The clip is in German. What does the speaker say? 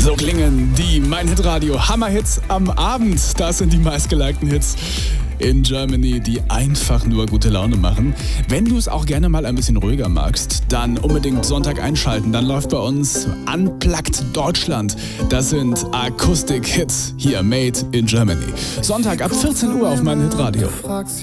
So klingen die Mein Hit Radio Hammer-Hits am Abend. Das sind die meistgelikten Hits in Germany, die einfach nur gute Laune machen. Wenn du es auch gerne mal ein bisschen ruhiger magst, dann unbedingt Sonntag einschalten. Dann läuft bei uns Unplugged Deutschland. Das sind Akustik-Hits hier made in Germany. Sonntag ab 14 Uhr auf Mein Hit Radio.